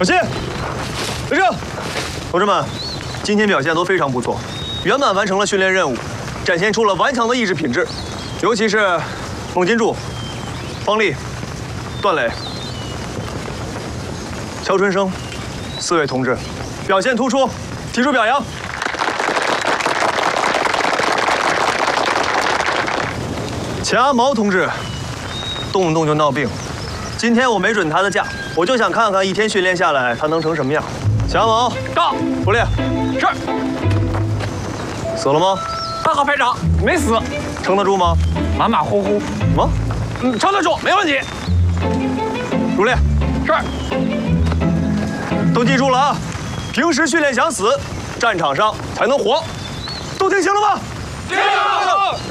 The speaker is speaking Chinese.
小心！立正！同志们，今天表现都非常不错，圆满完成了训练任务，展现出了顽强的意志品质。尤其是孟金柱、方丽、段磊、乔春生4位同志表现突出，提出表扬。钱阿毛同志，动不动就闹病，今天我没准他的假，我就想看看一天训练下来他能成什么样。钱阿毛， 到， 胡烈， 是。 死了吗？ 还好，排长没死， 撑得住吗？ 马马虎虎。 什么？ 撑得住，没问题。 如烈， 是。 都记住了啊！平时训练想死，战场上才能活。都听清了吗？ 听。